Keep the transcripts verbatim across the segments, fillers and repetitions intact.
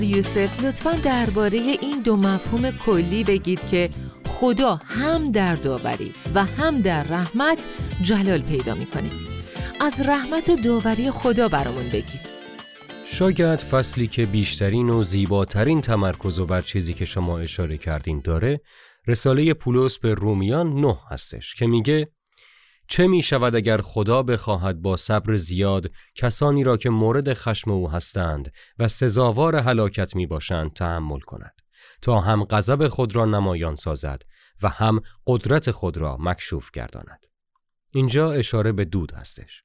یوسف لطفاً درباره این دو مفهوم کلی بگید که خدا هم در داوری و هم در رحمت جلال پیدا میکنه. از رحمت و داوری خدا برامون بگید. شاید فصلی که بیشترین و زیباترین تمرکز و بر چیزی که شما اشاره کردین داره رساله پولس به رومیان نه هستش که میگه چه می شود اگر خدا بخواهد با صبر زیاد کسانی را که مورد خشم او هستند و سزاوار هلاکت می باشند تحمل کند تا هم غضب خود را نمایان سازد و هم قدرت خود را مکشوف گرداند. اینجا اشاره به دود هستش.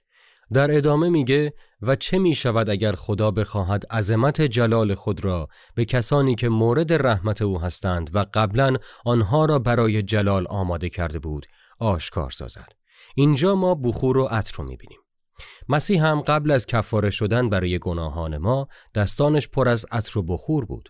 در ادامه میگه و چه می شود اگر خدا بخواهد عظمت جلال خود را به کسانی که مورد رحمت او هستند و قبلا آنها را برای جلال آماده کرده بود آشکار سازد. اینجا ما بخور و عطر رو میبینیم. مسیح هم قبل از کفاره شدن برای گناهان ما دستانش پر از عطر و بخور بود.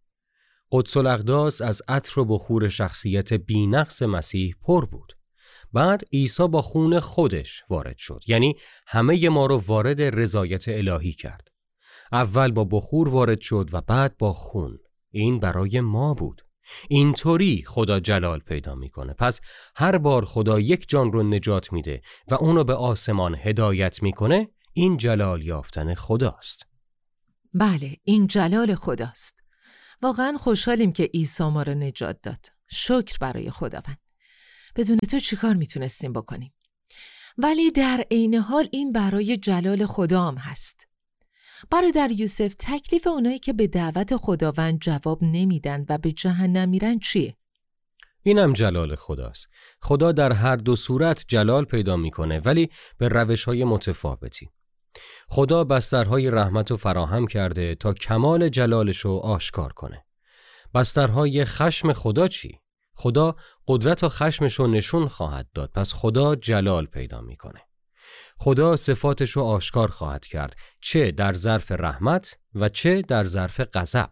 قدس الاقداس از عطر و بخور شخصیت بی‌نقص مسیح پر بود. بعد عیسی با خون خودش وارد شد، یعنی همه ما رو وارد رضایت الهی کرد. اول با بخور وارد شد و بعد با خون. این برای ما بود. اینطوری خدا جلال پیدا میکنه. پس هر بار خدا یک جان رو نجات میده و اونو به آسمان هدایت میکنه، این جلال یافتن خداست. بله، این جلال خداست. واقعا خوشحالیم که عیسی ما رو نجات داد. شکر برای خداوند. بدون تو چیکار میتونستیم بکنیم؟ ولی در عین حال این برای جلال خدا هم هست. برادر یوسف، تکلیف اونایی که به دعوت خداوند جواب نمیدن و به جهنم میرن چیه؟ اینم جلال خداست. خدا در هر دو صورت جلال پیدا میکنه، ولی به روش‌های متفاوتی. خدا بسترهای رحمت رو فراهم کرده تا کمال جلالش رو آشکار کنه. بسترهای خشم خدا چی؟ خدا قدرت و خشمش رو نشون خواهد داد، پس خدا جلال پیدا میکنه. خدا صفاتش رو آشکار خواهد کرد، چه در ظرف رحمت و چه در ظرف غضب.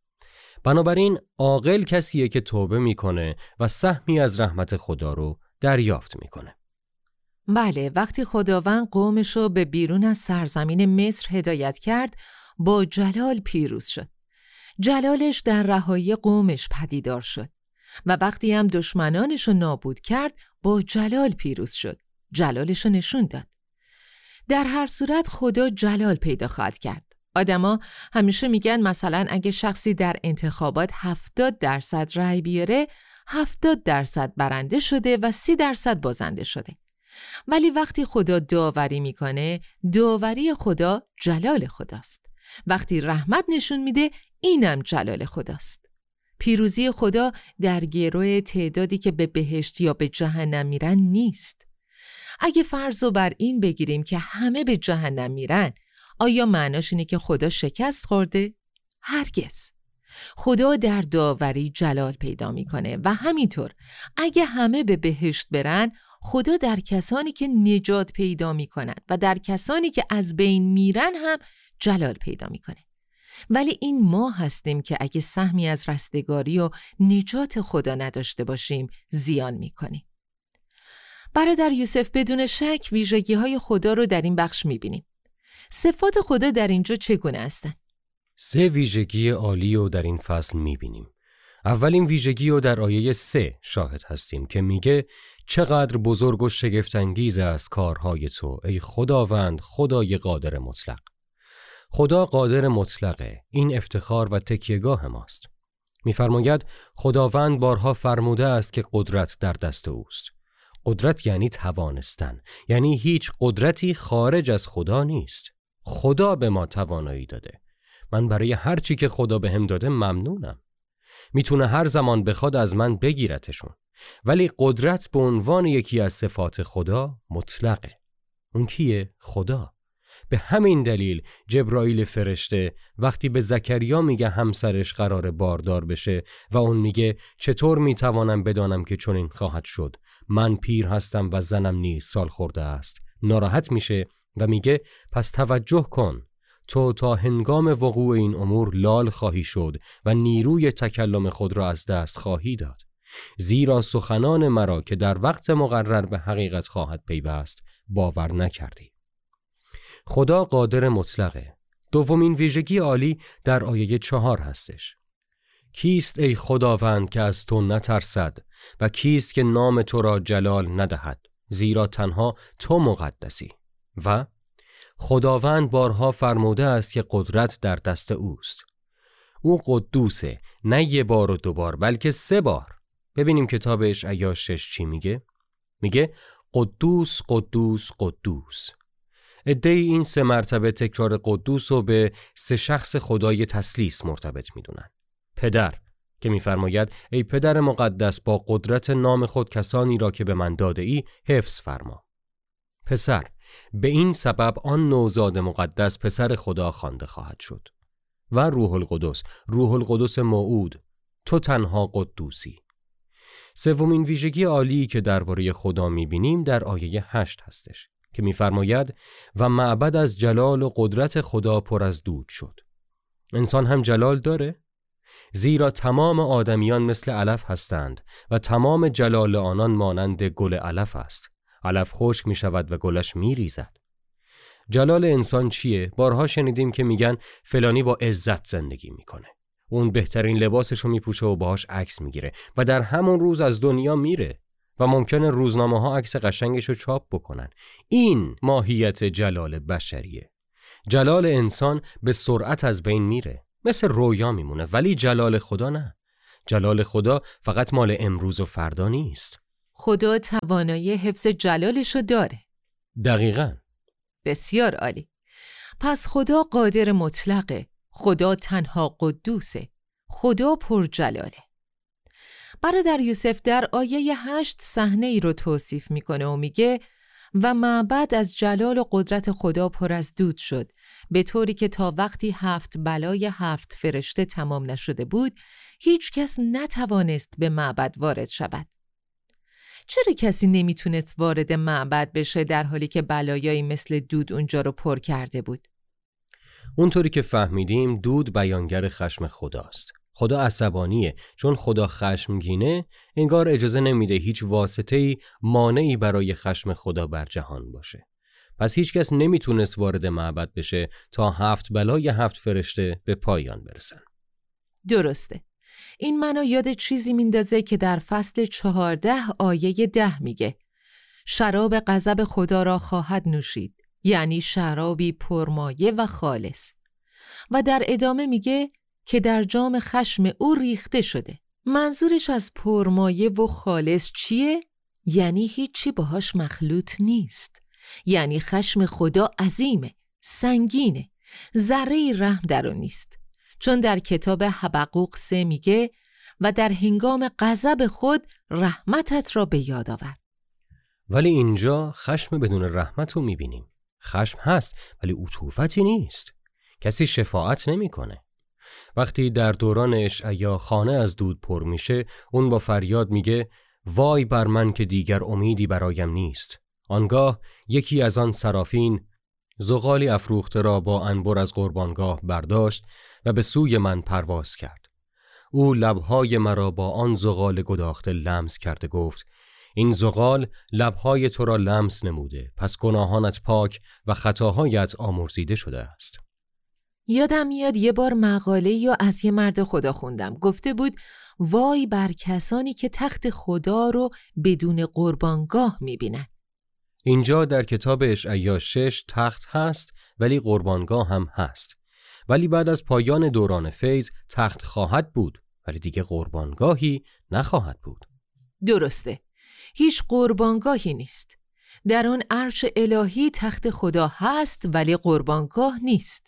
بنابراین عاقل کسیه که توبه میکنه و سهمی از رحمت خدا رو دریافت میکنه. بله، وقتی خداوند قومش رو به بیرون از سرزمین مصر هدایت کرد، با جلال پیروز شد. جلالش در رهایی قومش پدیدار شد و وقتی هم دشمنانش رو نابود کرد، با جلال پیروز شد. جلالش رو نشون داد. در هر صورت خدا جلال پیدا خواهد کرد. آدما همیشه میگن مثلا اگه شخصی در انتخابات هفتاد درصد رأی بیاره، هفتاد درصد برنده شده و سی درصد بازنده شده. ولی وقتی خدا داوری میکنه، داوری خدا جلال خداست. وقتی رحمت نشون میده، اینم جلال خداست. پیروزی خدا در گروه تعدادی که به بهشت یا به جهنم میرن نیست. اگه فرضو بر این بگیریم که همه به جهنم میرن، آیا معناش اینه که خدا شکست خورده؟ هرگز. خدا در داوری جلال پیدا میکنه و همینطور اگه همه به بهشت برن، خدا در کسانی که نجات پیدا میکنن و در کسانی که از بین میرن هم جلال پیدا میکنه. ولی این ما هستیم که اگه سهمی از رستگاری و نجات خدا نداشته باشیم، زیان میکنیم. برادر یوسف، بدون شک ویژگی‌های خدا رو در این بخش می‌بینیم. صفات خدا در اینجا چگونه هستند؟ سه ویژگی عالی رو در این فصل می‌بینیم. اولین ویژگی رو در آیه سه شاهد هستیم که میگه چقدر بزرگ و شگفت‌انگیز است کارهای تو ای خداوند، خدای قادر مطلق. خدا قادر مطلقه. این افتخار و تکیهگاه ماست. می‌فرماید خداوند بارها فرموده است که قدرت در دست اوست. قدرت یعنی توانستن، یعنی هیچ قدرتی خارج از خدا نیست. خدا به ما توانایی داده. من برای هر چی که خدا به هم داده ممنونم. میتونه هر زمان بخواد از من بگیرتشون. ولی قدرت به عنوان یکی از صفات خدا مطلقه. اون کیه؟ خدا. به همین دلیل جبرائیل فرشته وقتی به زکریا میگه همسرش قرار باردار بشه و اون میگه چطور میتوانم بدانم که چنین خواهد شد، من پیر هستم و زنم نیز سال خورده است، ناراحت میشه و میگه پس توجه کن، تو تا هنگام وقوع این امور لال خواهی شد و نیروی تکلم خود را از دست خواهی داد، زیرا سخنان مرا که در وقت مقرر به حقیقت خواهد پیوست باور نکردی. خدا قادر مطلقه. دومین ویژگی عالی در آیه چهار هستش. کیست ای خداوند که از تو نترسد و کیست که نام تو را جلال ندهد، زیرا تنها تو مقدسی. و خداوند بارها فرموده است که قدرت در دست اوست. او قدوسه، نه یه بار و دو بار بلکه سه بار. ببینیم کتاب اشعیا شش چی میگه. میگه قدوس قدوس قدوس. عده‌ای این سه مرتبه تکرار قدوس رو به سه شخص خدای تثلیث مرتبط میدونن. پدر که میفرماید ای پدر مقدس، با قدرت نام خود کسانی را که به من داده ای حفظ فرما. پسر، به این سبب آن نوزاد مقدس پسر خدا خوانده خواهد شد. و روح القدس، روح القدس موعود، تو تنها قدوسی. سومین ویژگی عالی که درباره خدا میبینیم در آیه هشت هستش که میفرماید و معبد از جلال و قدرت خدا پر از دود شد. انسان هم جلال داره؟ زیرا تمام آدمیان مثل علف هستند و تمام جلال آنان مانند گل علف است. علف خشک می شود و گلش می ریزد. جلال انسان چیه؟ بارها شنیدیم که میگن فلانی با عزت زندگی میکنه. اون بهترین لباسشو میپوشه و باهاش عکس میگیره و در همون روز از دنیا میره و ممکنه روزنامه ها عکس قشنگشو چاپ بکنن. این ماهیت جلال بشریه. جلال انسان به سرعت از بین میره، مثل رویا میمونه، ولی جلال خدا نه. جلال خدا فقط مال امروز و فردا نیست. خدا توانایی حفظ جلالشو داره. دقیقاً. بسیار عالی. پس خدا قادر مطلقه. خدا تنها قدوسه. خدا پرجلاله. برادر یوسف در آیه هشت صحنه ای رو توصیف میکنه و میگه و معبد از جلال و قدرت خدا پر از دود شد، به طوری که تا وقتی هفت بلای هفت فرشته تمام نشده بود هیچ کس نتوانست به معبد وارد شود. چرا کسی نمیتونست وارد معبد بشه در حالی که بلایایی مثل دود اونجا رو پر کرده بود؟ اونطوری که فهمیدیم دود بیانگر خشم خداست. خدا عصبانیه، چون خدا خشمگینه انگار اجازه نمیده هیچ واسطه‌ای مانعی برای خشم خدا بر جهان باشه. پس هیچ کس نمیتونست وارد معبد بشه تا هفت بلای هفت فرشته به پایان برسن. درسته. این منو یاد چیزی میندازه که در فصل چهارده آیه ده میگه شراب غضب خدا را خواهد نوشید، یعنی شرابی پرمایه و خالص. و در ادامه میگه که در جام خشم او ریخته شده. منظورش از پرمایه و خالص چیه؟ یعنی هیچی باهاش مخلوط نیست. یعنی خشم خدا عظیمه، سنگینه، ذره‌ای رحم در اون نیست. چون در کتاب حبقوق سه میگه و در هنگام غضب خود رحمتت را به یاد آور. ولی اینجا خشم بدون رحمت رو میبینیم. خشم هست ولی عطوفتی نیست. کسی شفاعت نمیکنه. وقتی در دوران اشعیا خانه از دود پر میشه، اون با فریاد میگه وای بر من که دیگر امیدی برایم نیست. آنگاه یکی از آن سرافین زغالی افروخته را با عنبر از قربانگاه برداشت و به سوی من پرواز کرد. او لبهای مرا با آن زغال گداخته لمس کرده گفت این زغال لبهای تو را لمس نموده، پس گناهانت پاک و خطاهایت آمرزیده شده است. یادم میاد یه بار مقاله یا از یه مرد خدا خوندم. گفته بود وای بر کسانی که تخت خدا رو بدون قربانگاه میبینن. اینجا در کتاب اشعیا شش تخت هست ولی قربانگاه هم هست. ولی بعد از پایان دوران فیض تخت خواهد بود ولی دیگه قربانگاهی نخواهد بود. درسته. هیچ قربانگاهی نیست. در آن عرش الهی تخت خدا هست ولی قربانگاه نیست.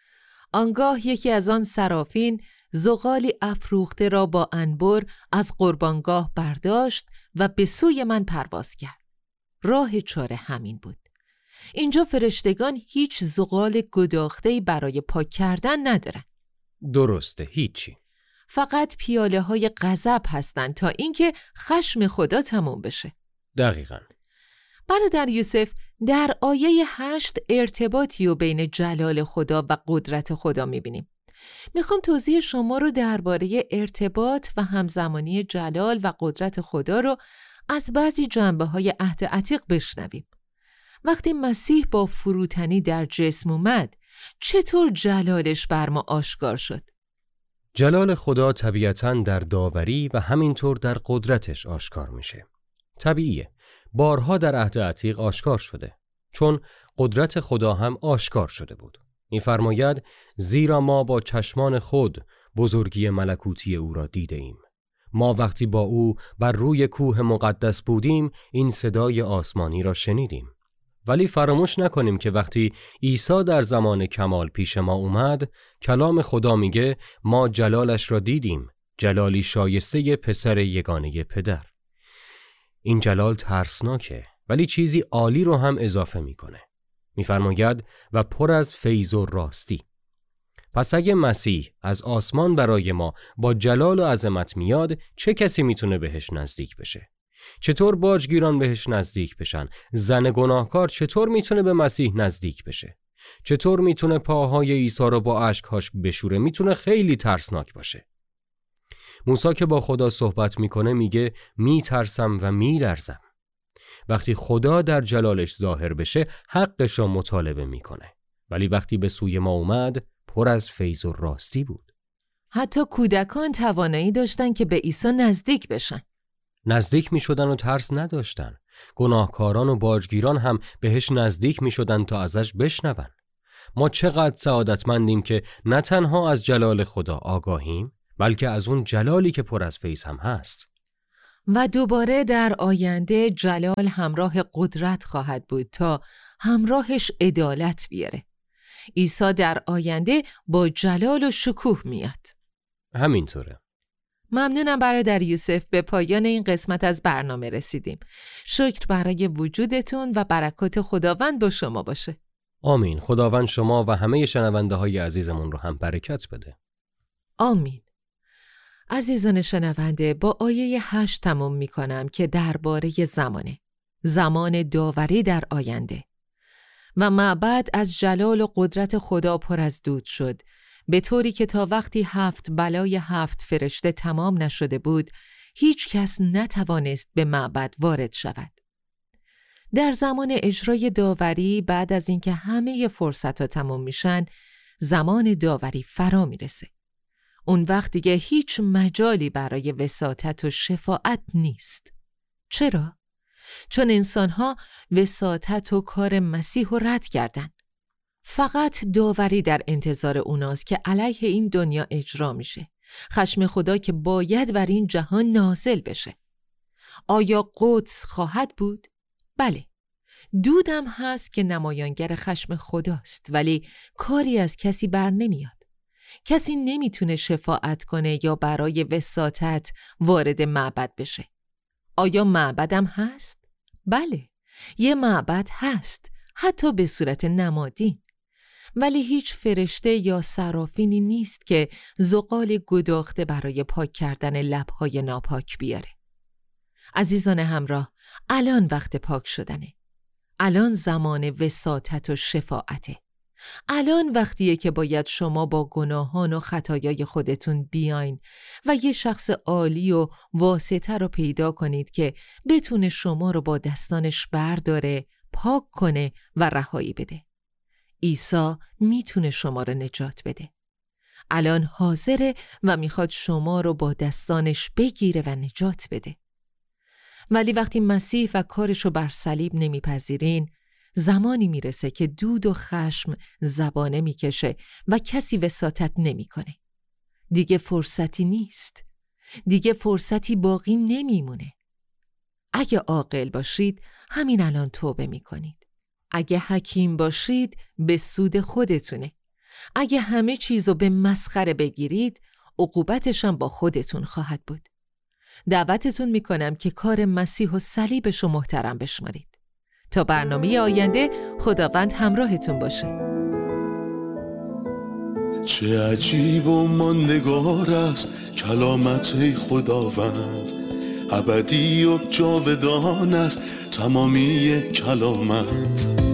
آنگاه یکی از آن سرافین زغالی افروخته را با عنبر از قربانگاه برداشت و به سوی من پرواز کرد. راه چاره همین بود. اینجا فرشتگان هیچ زغال گداخته‌ای برای پاک کردن ندارن. درسته، هیچی. فقط پیاله های غضب هستن تا اینکه خشم خدا تموم بشه. دقیقاً. برادر یوسف در آیه هشت ارتباطی رو بین جلال خدا و قدرت خدا میبینیم. میخوام توضیح شما رو درباره ارتباط و همزمانی جلال و قدرت خدا رو از بعضی جنبه های عهد عتیق بشنویم. وقتی مسیح با فروتنی در جسم اومد، چطور جلالش بر ما آشکار شد؟ جلال خدا طبیعتاً در داوری و همینطور در قدرتش آشکار میشه. طبیعیه، بارها در عهد عتیق آشکار شده، چون قدرت خدا هم آشکار شده بود. می‌فرماید زیرا ما با چشمان خود بزرگی ملکوتی او را دیده ایم. ما وقتی با او بر روی کوه مقدس بودیم این صدای آسمانی را شنیدیم. ولی فراموش نکنیم که وقتی عیسی در زمان کمال پیش ما اومد، کلام خدا میگه ما جلالش را دیدیم، جلالی شایسته پسر یگانه پدر. این جلال ترسناکه، ولی چیزی عالی رو هم اضافه میکنه. میفرماید و پر از فیض و راستی. پس اگه مسیح از آسمان برای ما با جلال و عظمت میاد، چه کسی میتونه بهش نزدیک بشه؟ چطور باجگیران بهش نزدیک بشن؟ زن گناهکار چطور میتونه به مسیح نزدیک بشه؟ چطور میتونه پاهای عیسی رو با اشک‌هاش بشوره؟ میتونه خیلی ترسناک باشه. موسی که با خدا صحبت میکنه میگه میترسم و میلرزم. وقتی خدا در جلالش ظاهر بشه حقش رو مطالبه میکنه، ولی وقتی به سوی ما اومد پر از فیض و راستی بود. حتی کودکان توانایی داشتن که به عیسی نزدیک بشن. نزدیک می شدن و ترس نداشتن. گناهکاران و باجگیران هم بهش نزدیک می شدن تا ازش بشنون. ما چقدر سعادتمندیم که نه تنها از جلال خدا آگاهیم، بلکه از اون جلالی که پر از فیض هم هست. و دوباره در آینده جلال همراه قدرت خواهد بود تا همراهش عدالت بیاره. عیسی در آینده با جلال و شکوه میاد. همینطوره. ممنونم برادر یوسف، به پایان این قسمت از برنامه رسیدیم. شکر برای وجودتون و برکات خداوند با شما باشه. آمین. خداوند شما و همه شنونده های عزیزمون رو هم برکت بده. آمین. عزیزان شنونده، با آیه هشت تموم می کنم که درباره زمانه. زمان داوری در آینده. و معبد از جلال و قدرت خدا پر از دود شد، به طوری که تا وقتی هفت بلای هفت فرشته تمام نشده بود، هیچ کس نتوانست به معبد وارد شود. در زمان اجرای داوری، بعد از اینکه همه فرصت‌ها تمام میشن، زمان داوری فرا میرسه. اون وقت دیگه هیچ مجالی برای وساطت و شفاعت نیست. چرا؟ چون انسان‌ها وساطت و کار مسیح رو رد کردن. فقط داوری در انتظار اوناست که علیه این دنیا اجرا میشه. خشم خدا که باید بر این جهان نازل بشه. آیا قدس خواهد بود؟ بله. دودم هست که نمایانگر خشم خداست، ولی کاری از کسی بر نمیاد. کسی نمیتونه شفاعت کنه یا برای وساطت وارد معبد بشه. آیا معبدم هست؟ بله. یه معبد هست، حتی به صورت نمادین. ولی هیچ فرشته یا سرافینی نیست که زغال گداخته برای پاک کردن لب‌های ناپاک بیاره. عزیزان همراه، الان وقت پاک شدنه. الان زمان وساطت و شفاعته. الان وقتیه که باید شما با گناهان و خطایای خودتون بیاین و یه شخص عالی و واسطه رو پیدا کنید که بتونه شما رو با دستانش برداره، پاک کنه و رهایی بده. عیسی میتونه شما رو نجات بده. الان حاضره و میخواد شما رو با دستانش بگیره و نجات بده. ولی وقتی مسیح و کارشو بر صلیب نمیپذیرین، زمانی میرسه که دود و خشم زبانه میکشه و کسی وساطت نمیکنه. دیگه فرصتی نیست. دیگه فرصتی باقی نمیمونه. اگه عاقل باشید، همین الان توبه میکنید. اگه حکیم باشید، به سود خودتونه. اگه همه چیزو به مسخره بگیرید، عقوبتش هم با خودتون خواهد بود. دعوتتون میکنم که کار مسیح و صلیبشو محترم بشمارید. تا برنامه آینده، خداوند همراهتون باشه. چه عجیب و ماندگار است کلامت خداوند، ابدی و جاودان است تمامی کلامت.